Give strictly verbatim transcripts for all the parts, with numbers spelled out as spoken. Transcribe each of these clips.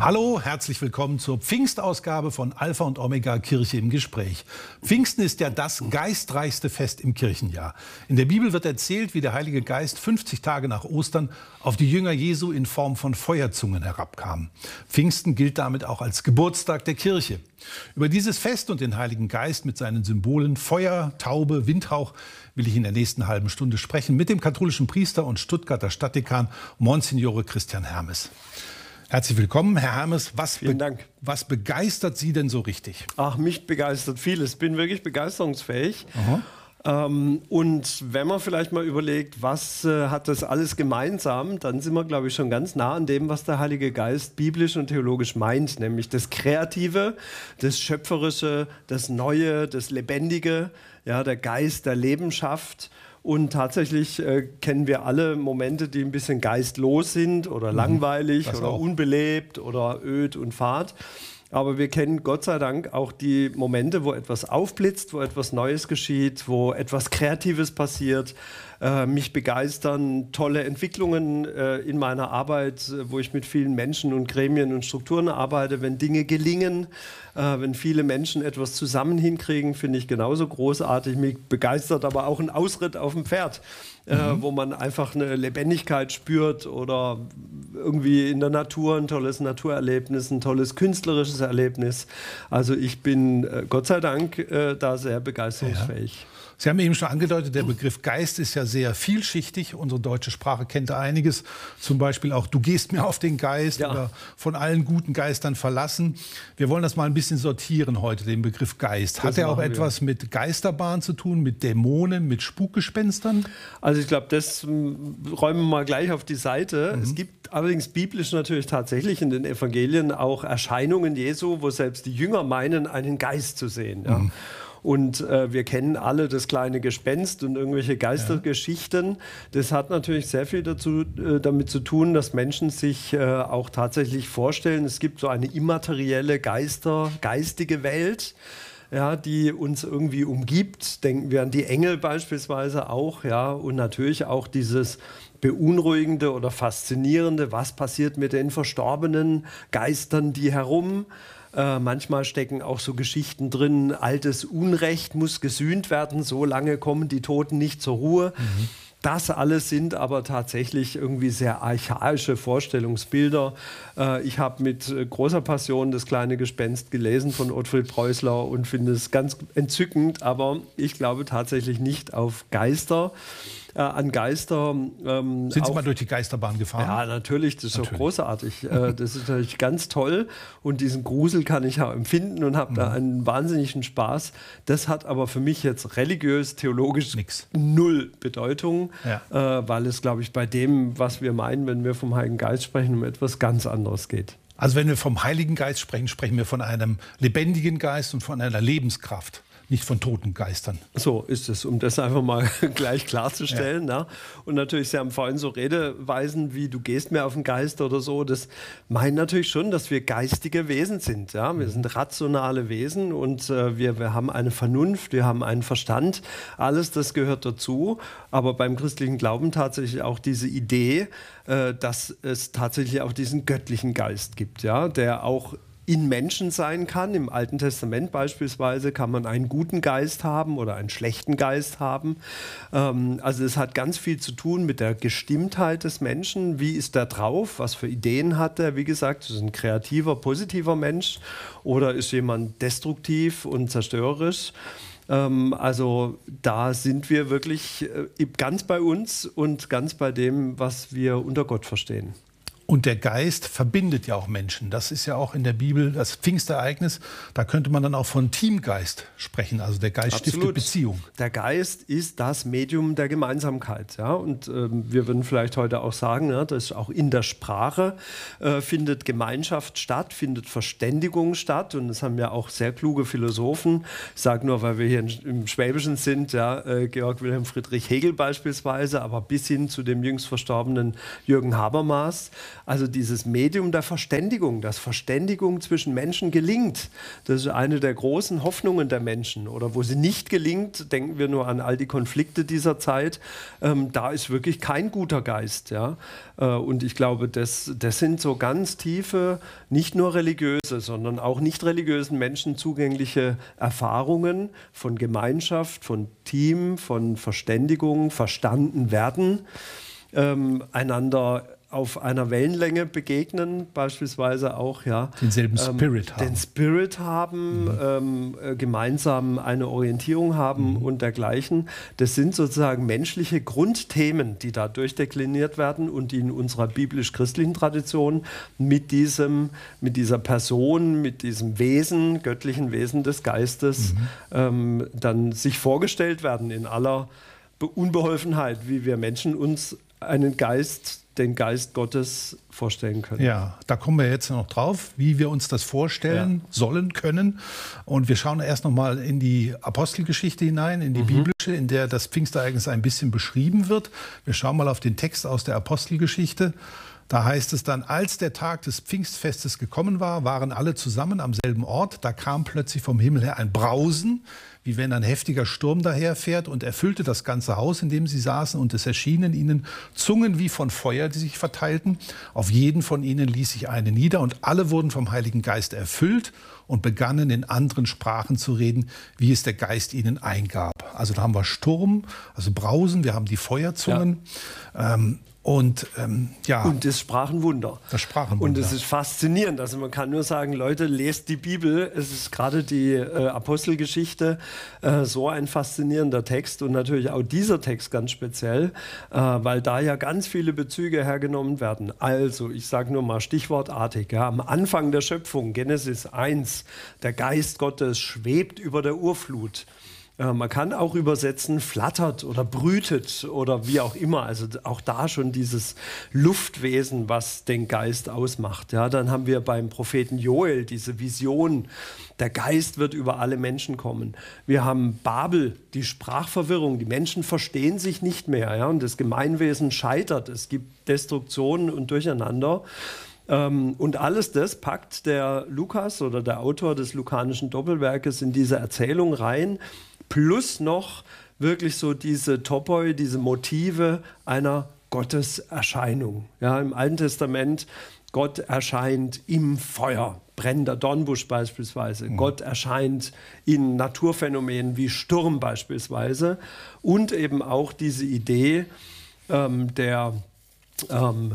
Hallo, herzlich willkommen zur Pfingstausgabe von Alpha und Omega Kirche im Gespräch. Pfingsten ist ja das geistreichste Fest im Kirchenjahr. In der Bibel wird erzählt, wie der Heilige Geist fünfzig Tage nach Ostern auf die Jünger Jesu in Form von Feuerzungen herabkam. Pfingsten gilt damit auch als Geburtstag der Kirche. Über dieses Fest und den Heiligen Geist mit seinen Symbolen Feuer, Taube, Windhauch will ich in der nächsten halben Stunde sprechen mit dem katholischen Priester und Stuttgarter Stadtdekan Monsignore Christian Hermes. Herzlich willkommen, Herr Hermes. Was, Vielen Dank. Was begeistert Sie denn so richtig? Ach, mich begeistert vieles. Ich bin wirklich begeisterungsfähig. Ähm, und wenn man vielleicht mal überlegt, was äh, hat das alles gemeinsam, dann sind wir, glaube ich, schon ganz nah an dem, was der Heilige Geist biblisch und theologisch meint, nämlich das Kreative, das Schöpferische, das Neue, das Lebendige, ja, der Geist, der Leben schafft. Und tatsächlich äh, kennen wir alle Momente, die ein bisschen geistlos sind oder mhm, langweilig oder auch unbelebt oder öd und fad. Aber wir kennen Gott sei Dank auch die Momente, wo etwas aufblitzt, wo etwas Neues geschieht, wo etwas Kreatives passiert. Äh, mich begeistern tolle Entwicklungen äh, in meiner Arbeit, wo ich mit vielen Menschen und Gremien und Strukturen arbeite. Wenn Dinge gelingen, äh, wenn viele Menschen etwas zusammen hinkriegen, finde ich genauso großartig. Mich begeistert aber auch ein Ausritt auf dem Pferd. Mhm. Äh, wo man einfach eine Lebendigkeit spürt oder irgendwie in der Natur ein tolles Naturerlebnis, ein tolles künstlerisches Erlebnis. Also ich bin äh, Gott sei Dank äh, da sehr begeisterungsfähig. Ja. Sie haben eben schon angedeutet, der Begriff Geist ist ja sehr vielschichtig. Unsere deutsche Sprache kennt da einiges. Zum Beispiel auch, du gehst mir auf den Geist, ja, oder von allen guten Geistern verlassen. Wir wollen das mal ein bisschen sortieren heute, den Begriff Geist. Hat das er auch etwas wir. mit Geisterbahn zu tun, mit Dämonen, mit Spukgespenstern? Also ich glaube, das räumen wir mal gleich auf die Seite. Mhm. Es gibt allerdings biblisch natürlich tatsächlich in den Evangelien auch Erscheinungen Jesu, wo selbst die Jünger meinen, einen Geist zu sehen. Ja. Mhm. Und äh, wir kennen alle das kleine Gespenst und irgendwelche Geistergeschichten. Ja. Das hat natürlich sehr viel dazu, äh, damit zu tun, dass Menschen sich äh, auch tatsächlich vorstellen, es gibt so eine immaterielle Geister, geistige Welt, ja, die uns irgendwie umgibt. Denken wir an die Engel beispielsweise auch, ja, und natürlich auch dieses Beunruhigende oder Faszinierende, was passiert mit den verstorbenen Geistern, die herum. Äh, manchmal stecken auch so Geschichten drin, altes Unrecht muss gesühnt werden, so lange kommen die Toten nicht zur Ruhe. Mhm. Das alles sind aber tatsächlich irgendwie sehr archaische Vorstellungsbilder. Äh, ich habe mit großer Passion das kleine Gespenst gelesen von Ottfried Preußler und finde es ganz entzückend, aber ich glaube tatsächlich nicht auf Geister. Äh, an Geister. Ähm, Sind Sie mal durch die Geisterbahn gefahren? Ja, natürlich, das ist natürlich. Doch großartig. äh, das ist natürlich ganz toll und diesen Grusel kann ich ja empfinden und habe mhm. da einen wahnsinnigen Spaß. Das hat aber für mich jetzt religiös, theologisch Nix. null Bedeutung, ja. äh, weil es, glaube ich, bei dem, was wir meinen, wenn wir vom Heiligen Geist sprechen, um etwas ganz anderes geht. Also wenn wir vom Heiligen Geist sprechen, sprechen wir von einem lebendigen Geist und von einer Lebenskraft. Nicht von toten Geistern. So ist es, um das einfach mal gleich klarzustellen. Ja. Ja. Und natürlich, Sie haben vorhin so Redeweisen wie du gehst mir auf den Geist oder so. Das meint natürlich schon, dass wir geistige Wesen sind. Ja. Wir sind rationale Wesen und äh, wir, wir haben eine Vernunft, wir haben einen Verstand. Alles das gehört dazu. Aber beim christlichen Glauben tatsächlich auch diese Idee, äh, dass es tatsächlich auch diesen göttlichen Geist gibt, ja, der auch in Menschen sein kann. Im Alten Testament beispielsweise kann man einen guten Geist haben oder einen schlechten Geist haben. Ähm, also es hat ganz viel zu tun mit der Gestimmtheit des Menschen. Wie ist der drauf? Was für Ideen hat er? Wie gesagt, ist ein kreativer, positiver Mensch oder ist jemand destruktiv und zerstörerisch? Ähm, also da sind wir wirklich äh, ganz bei uns und ganz bei dem, was wir unter Gott verstehen. Und der Geist verbindet ja auch Menschen. Das ist ja auch in der Bibel das Pfingstereignis. Da könnte man dann auch von Teamgeist sprechen. Also der Geist Absolut. stiftet Beziehung. Der Geist ist das Medium der Gemeinsamkeit. Ja? Und ähm, wir würden vielleicht heute auch sagen, ja, dass auch in der Sprache äh, findet Gemeinschaft statt, findet Verständigung statt. Und das haben ja auch sehr kluge Philosophen. Ich sage nur, weil wir hier in, im Schwäbischen sind, ja, äh, Georg Wilhelm Friedrich Hegel beispielsweise, aber bis hin zu dem jüngst verstorbenen Jürgen Habermas. also dieses Medium der Verständigung, dass Verständigung zwischen Menschen gelingt. Das ist eine der großen Hoffnungen der Menschen. Oder wo sie nicht gelingt, denken wir nur an all die Konflikte dieser Zeit, ähm, da ist wirklich kein guter Geist. Ja? Äh, und ich glaube, das, das sind so ganz tiefe, nicht nur religiöse, sondern auch nicht religiösen Menschen zugängliche Erfahrungen von Gemeinschaft, von Team, von Verständigung, verstanden werden, ähm, einander auf einer Wellenlänge begegnen, beispielsweise auch, ja, denselben Spirit ähm, haben. Den Spirit haben, mhm. ähm, äh, gemeinsam eine Orientierung haben mhm. und dergleichen. Das sind sozusagen menschliche Grundthemen, die da durchdekliniert werden und die in unserer biblisch-christlichen Tradition mit diesem, mit dieser Person, mit diesem Wesen, göttlichen Wesen des Geistes, mhm. ähm, dann sich vorgestellt werden in aller Unbeholfenheit, wie wir Menschen uns einen Geist, den Geist Gottes vorstellen können. Ja, da kommen wir jetzt noch drauf, wie wir uns das vorstellen ja. sollen, können. Und wir schauen erst noch mal in die Apostelgeschichte hinein, in die mhm. biblische, in der das Pfingstereignis ein bisschen beschrieben wird. Wir schauen mal auf den Text aus der Apostelgeschichte. Da heißt es dann, als der Tag des Pfingstfestes gekommen war, waren alle zusammen am selben Ort. Da kam plötzlich vom Himmel her ein Brausen, wie wenn ein heftiger Sturm daherfährt, und erfüllte das ganze Haus, in dem sie saßen. Und es erschienen ihnen Zungen wie von Feuer, die sich verteilten. Auf jeden von ihnen ließ sich eine nieder, und alle wurden vom Heiligen Geist erfüllt und begannen in anderen Sprachen zu reden, wie es der Geist ihnen eingab. Also da haben wir Sturm, also Brausen, wir haben die Feuerzungen. Ja. Ähm, Und, ähm, ja. und das Sprachenwunder. Das Sprachenwunder. Und es ist faszinierend. Also man kann nur sagen, Leute, lest die Bibel. Es ist gerade die äh, Apostelgeschichte äh, so ein faszinierender Text und natürlich auch dieser Text ganz speziell, äh, weil da ja ganz viele Bezüge hergenommen werden. Also, ich sage nur mal stichwortartig, ja, am Anfang der Schöpfung, Genesis eins, der Geist Gottes schwebt über der Urflut. Man kann auch übersetzen, flattert oder brütet oder wie auch immer. Also auch da schon dieses Luftwesen, was den Geist ausmacht. Ja, dann haben wir beim Propheten Joel diese Vision, der Geist wird über alle Menschen kommen. Wir haben Babel, die Sprachverwirrung, die Menschen verstehen sich nicht mehr. Ja, und das Gemeinwesen scheitert, es gibt Destruktionen und Durcheinander. Und alles das packt der Lukas oder der Autor des lukanischen Doppelwerkes in diese Erzählung rein, plus noch wirklich so diese Topoi, diese Motive einer Gotteserscheinung. Ja, im Alten Testament, Gott erscheint im Feuer, brennender Dornbusch beispielsweise. Mhm. Gott erscheint in Naturphänomenen wie Sturm beispielsweise. Und eben auch diese Idee ähm, der Ähm,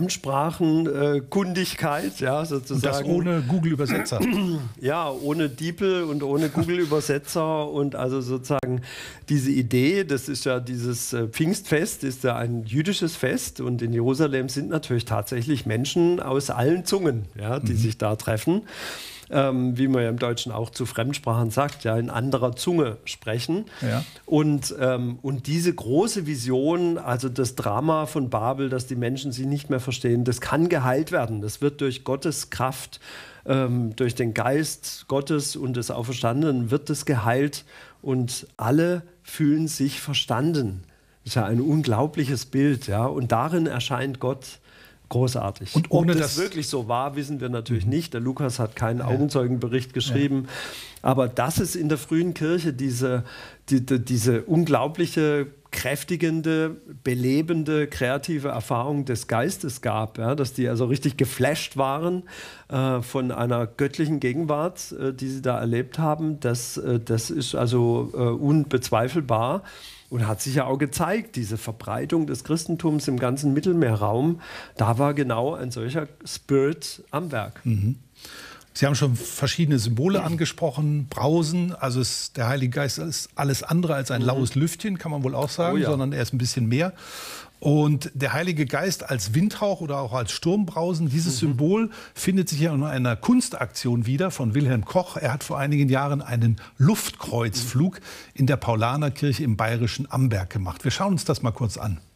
Fremdsprachenkundigkeit, äh, ja, sozusagen. Und das ohne Google-Übersetzer. Ja, ohne DeepL und ohne Google-Übersetzer und also sozusagen diese Idee, das ist ja dieses äh, Pfingstfest, ist ja ein jüdisches Fest und in Jerusalem sind natürlich tatsächlich Menschen aus allen Zungen, ja, die mhm. sich da treffen. Ähm, wie man ja im Deutschen auch zu Fremdsprachen sagt, ja, in anderer Zunge sprechen. Ja. Und, ähm, und diese große Vision, also das Drama von Babel, dass die Menschen sie nicht mehr verstehen, das kann geheilt werden. Das wird durch Gottes Kraft, ähm, durch den Geist Gottes und des Auferstandenen wird es geheilt und alle fühlen sich verstanden. Das ist ja ein unglaubliches Bild, ja, und darin erscheint Gott großartig. Und ohne Ob das das wirklich so war, wissen wir natürlich mhm. nicht. Der Lukas hat keinen ja. Augenzeugenbericht geschrieben. Ja. Aber dass es in der frühen Kirche diese, die, die, diese unglaubliche, kräftigende, belebende, kreative Erfahrung des Geistes gab, ja, dass die also richtig geflasht waren äh, von einer göttlichen Gegenwart, äh, die sie da erlebt haben, das, äh, das ist also äh, unbezweifelbar. Und hat sich ja auch gezeigt, diese Verbreitung des Christentums im ganzen Mittelmeerraum, da war genau ein solcher Spirit am Werk. Mhm. Sie haben schon verschiedene Symbole angesprochen, Brausen, also es, der Heilige Geist ist alles andere als ein mhm. laues Lüftchen, kann man wohl auch sagen, oh ja. sondern er ist ein bisschen mehr. Und der Heilige Geist als Windhauch oder auch als Sturmbrausen, dieses mhm. Symbol findet sich ja in einer Kunstaktion wieder von Wilhelm Koch. Er hat vor einigen Jahren einen Luftkreuzflug in der Paulanerkirche im bayerischen Amberg gemacht. Wir schauen uns das mal kurz an.